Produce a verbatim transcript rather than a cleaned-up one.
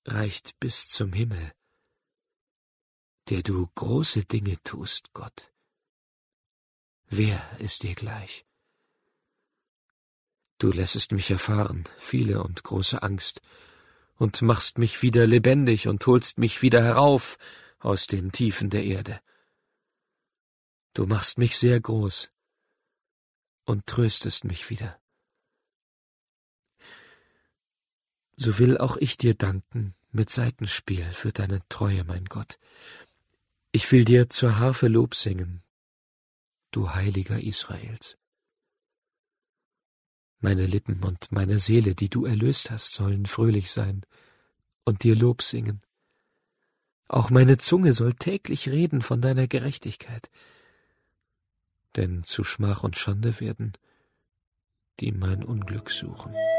reicht bis zum Himmel, der du große Dinge tust, Gott. Wer ist dir gleich? Du lässest mich erfahren viele und große Angst und machst mich wieder lebendig und holst mich wieder herauf aus den Tiefen der Erde. Du machst mich sehr groß und tröstest mich wieder. So will auch ich dir danken mit Saitenspiel für deine Treue, mein Gott. Ich will dir zur Harfe Lob singen, du Heiliger Israels. Meine Lippen und meine Seele, die du erlöst hast, sollen fröhlich sein und dir Lob singen. Auch meine Zunge soll täglich reden von deiner Gerechtigkeit, denn zu Schmach und Schande werden, die mein Unglück suchen.